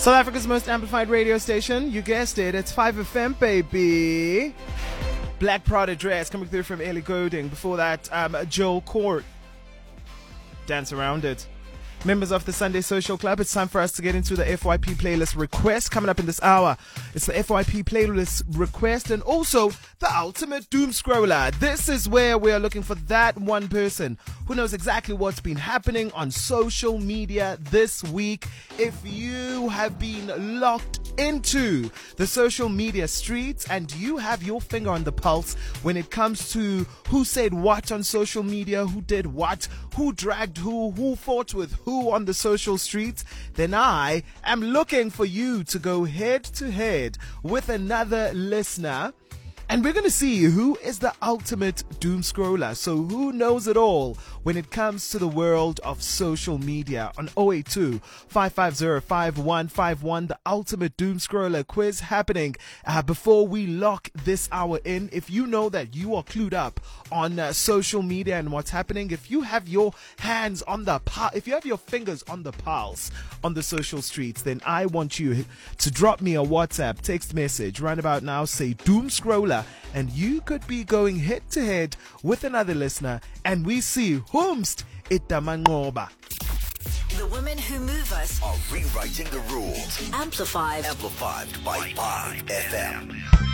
South Africa's most amplified radio station. You guessed it. It's 5FM, baby. Black Prada dress coming through from Ellie Goulding. Before that, Joel Court. Dance Around It. Members of the Sunday Social Club, it's time for us to get into the FYP playlist request coming up in this hour. It's the FYP playlist request and also the ultimate doom scroller. This is where we are looking for that one person who knows exactly what's been happening on social media this week. If you have been locked into the social media streets and you have your finger on the pulse when it comes to who said what on social media, who did what, who dragged who fought with who on the social streets, then I am looking for you to go head to head with another listener. And we're going to see who is the ultimate doom scroller. So who knows it all when it comes to the world of social media on 082 550 5151. The ultimate doom scroller quiz happening before we lock this hour in. If you know that you are clued up on social media and what's happening, if you have your hands on the if you have your fingers on the pulse on the social streets, then I want you to drop me a WhatsApp text message right about now. Say doom scroller. And you could be going head to head with another listener, and we see whomst itamangoba. The women who move us are rewriting the rules. Amplified By 5FM.